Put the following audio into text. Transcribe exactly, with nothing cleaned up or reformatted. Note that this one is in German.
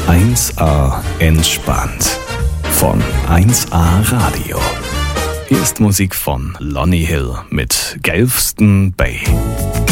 eins A entspannt von eins A Radio. Hier ist Musik von Lonnie Hill mit Galveston Bay.